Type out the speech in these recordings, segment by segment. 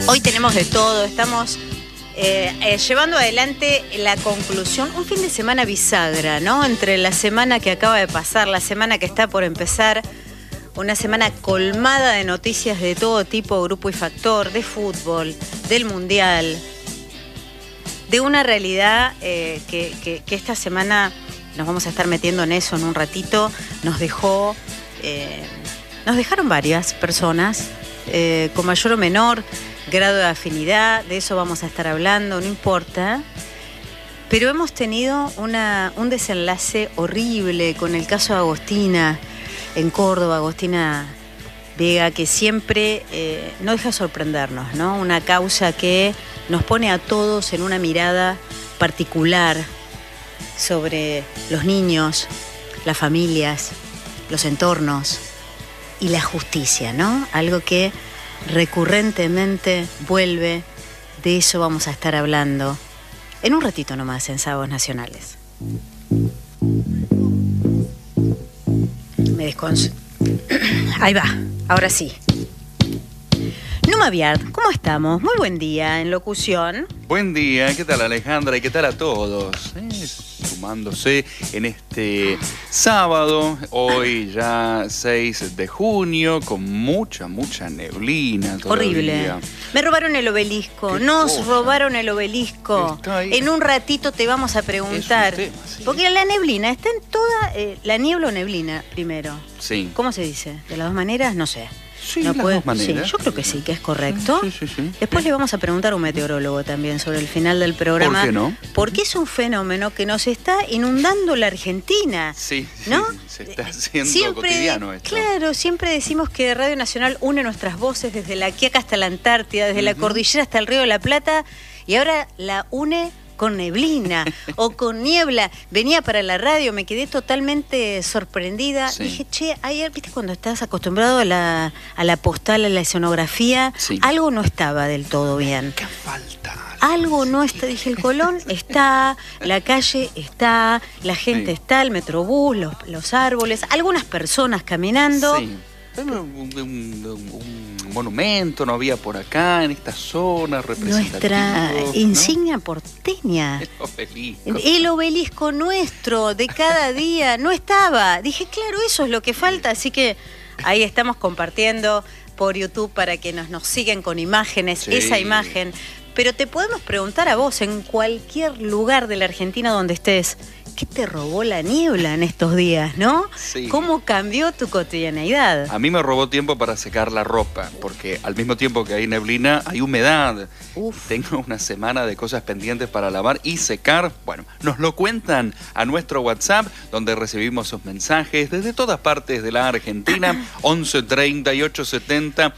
Hoy tenemos de todo, estamos llevando adelante la conclusión, un fin de semana bisagra, ¿no? Entre la semana que acaba de pasar, la semana que está por empezar, una semana colmada de noticias de todo tipo, grupo y factor, de fútbol, del mundial, de una realidad que esta semana nos vamos a estar metiendo en eso en un ratito. Nos dejaron varias personas con mayor o menor grado de afinidad, de eso vamos a estar hablando, no importa. Pero hemos tenido un desenlace horrible con el caso de Agostina en Córdoba, Agostina Vega, que siempre no deja sorprendernos, ¿no? Una causa que nos pone a todos en una mirada particular sobre los niños, las familias, los entornos y la justicia, ¿no? Algo que recurrentemente vuelve, de eso vamos a estar hablando en un ratito nomás en Sábados Nacionales. Me desconso. Ahí va, ahora sí. Numa Biard, ¿cómo estamos? Muy buen día en locución. Buen día, ¿qué tal Alejandra? ¿Y qué tal a todos? Sumándose en este sábado, hoy ya 6 de junio, con mucha neblina todavía. Horrible. Me robaron el obelisco, nos robaron el obelisco. En un ratito te vamos a preguntar. Es un tema, sí. Porque la neblina está en toda... la niebla o neblina, primero. Sí. ¿Cómo se dice? ¿De las dos maneras? No sé. Sí, no las puede, dos maneras. Sí, yo creo que sí, que es correcto. Sí. Después le vamos a preguntar a un meteorólogo también sobre el final del programa. ¿Por qué no? Porque es un fenómeno que nos está inundando la Argentina. Sí, ¿no? Se está haciendo cotidiano esto. Claro, siempre decimos que Radio Nacional une nuestras voces desde la Quiaca hasta la Antártida, desde la cordillera hasta el Río de la Plata, y ahora la une con neblina o con niebla. Venía para la radio, me quedé totalmente sorprendida. Sí. Dije, che, ayer, ¿viste cuando estás acostumbrado a la postal, a la escenografía? Sí. Algo no estaba del todo bien. ¿Qué falta? Algo no está, dije, el Colón está, la calle está, la gente está, el metrobús, los árboles, algunas personas caminando. Sí. Un monumento no había por acá, en esta zona representativa. Nuestra insignia porteña. El obelisco nuestro de cada día no estaba. Dije, claro, eso es lo que falta, así que ahí estamos compartiendo por YouTube para que nos sigan con imágenes, esa imagen. Pero te podemos preguntar a vos, en cualquier lugar de la Argentina donde estés, ¿qué te robó la niebla en estos días, no? Sí. ¿Cómo cambió tu cotidianeidad? A mí me robó tiempo para secar la ropa, porque al mismo tiempo que hay neblina, hay humedad. Tengo una semana de cosas pendientes para lavar y secar. Bueno, nos lo cuentan a nuestro WhatsApp, donde recibimos sus mensajes desde todas partes de la Argentina, 11 38 70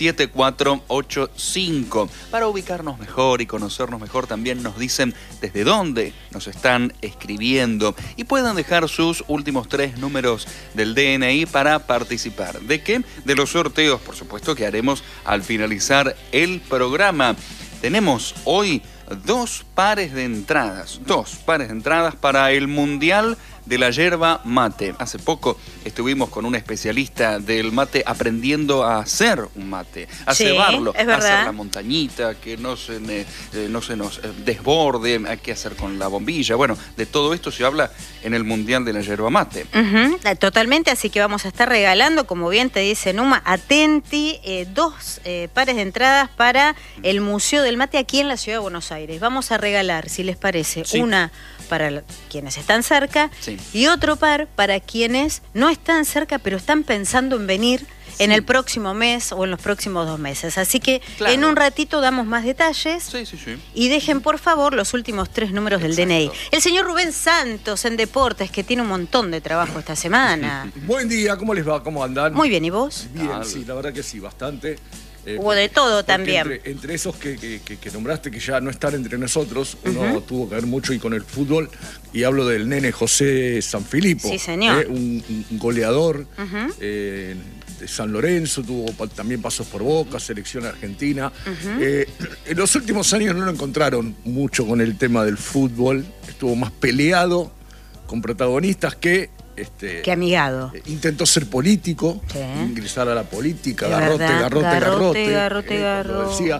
7485. Para ubicarnos mejor y conocernos mejor, también nos dicen desde dónde nos están escribiendo y puedan dejar sus últimos 3 números del DNI para participar. ¿De qué? De los sorteos, por supuesto, que haremos al finalizar el programa. Tenemos hoy 2 pares de entradas para el Mundial de la Yerba Mate. Hace poco estuvimos con un especialista del mate aprendiendo a hacer un mate, a cebarlo, a hacer la montañita, que no se nos desborde, a qué hacer con la bombilla. Bueno, de todo esto se habla en el Mundial de la Yerba Mate. Totalmente, así que vamos a estar regalando, como bien te dice Numa, atenti, 2 pares de entradas para el Museo del Mate aquí en la Ciudad de Buenos Aires. Vamos a regalar, si les parece, una para quienes están cerca y otro par para quienes no están cerca pero están pensando en venir en el próximo mes o en los próximos 2 meses. Así que en un ratito damos más detalles y dejen por favor los últimos 3 números del DNI. El señor Rubén Santos en Deportes, que tiene un montón de trabajo esta semana. Buen día, ¿cómo les va? ¿Cómo andan? Muy bien, ¿y vos? Bien, sí, la verdad que sí, bastante. Hubo de todo también. Entre esos que nombraste, que ya no están entre nosotros, uno tuvo que ver mucho y con el fútbol, y hablo del nene José Sanfilippo. Sí, señor. Un goleador de San Lorenzo, tuvo también pasos por Boca, selección argentina. En los últimos años no lo encontraron mucho con el tema del fútbol, estuvo más peleado con protagonistas que Qué amigado. Intentó ser político, Sí. ingresar a la política, Es garrote, verdad, garrote, garrote. como decía.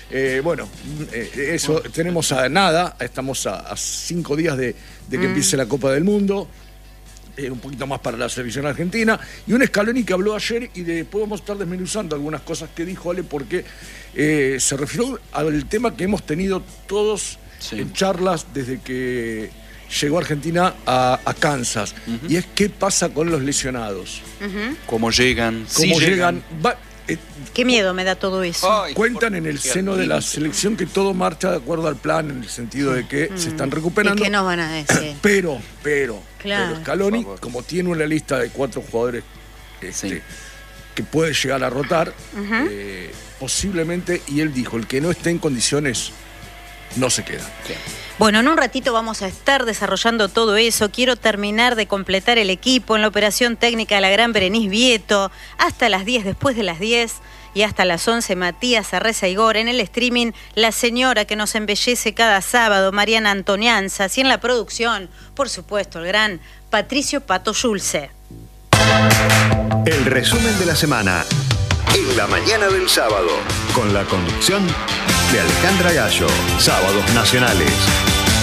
Eso, tenemos estamos a 5 días de que empiece la Copa del Mundo. Un poquito más para la selección argentina, y un Scaloni que habló ayer, y después vamos a estar desmenuzando algunas cosas que dijo Ale, porque se refirió al tema que hemos tenido todos en charlas desde que llegó Argentina a Kansas, y es qué pasa con los lesionados. ¿Cómo llegan? ¿Cómo llegan? Qué miedo me da todo eso. Ay, Cuentan en el seno de la selección que todo marcha de acuerdo al plan, en el sentido de que se están recuperando. ¿Y qué nos van a decir? Pero Claro. Scaloni, Por favor. como tiene una lista de 4 jugadores Sí. que puede llegar a rotar, posiblemente, y él dijo, el que no esté en condiciones no se queda. Bueno, en un ratito vamos a estar desarrollando todo eso. Quiero terminar de completar el equipo en la operación técnica de la gran Berenice Vieto. Hasta las 10, después de las 10 y hasta las 11, Matías Arreza Igor. En el streaming, la señora que nos embellece cada sábado, Mariana Antonianzas. Y en la producción, por supuesto, el gran Patricio Pato Schulze. El resumen de la semana en la mañana del sábado, con la conducción de Alejandra Gallo. Sábados nacionales.